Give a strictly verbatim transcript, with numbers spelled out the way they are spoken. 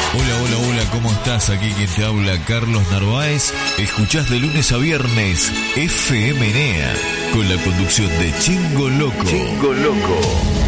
Hola, hola, hola, ¿cómo estás? Aquí quien te habla, Carlos Narváez. Escuchás de lunes a viernes F M N E A con la conducción de Chingo Loco. Chingo Loco.